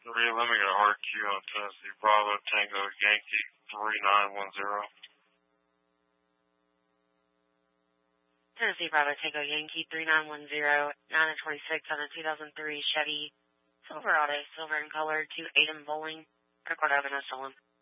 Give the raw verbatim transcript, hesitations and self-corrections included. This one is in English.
Three, let me get a hard Q on Tennessee Bravo Tango Yankee three nine one zero. Tennessee Bravo Tango Yankee three nine one zero, nine and twenty-six on a two thousand three Chevy Silverado, silver in color, to Aiden Bowling. Record over, no stolen.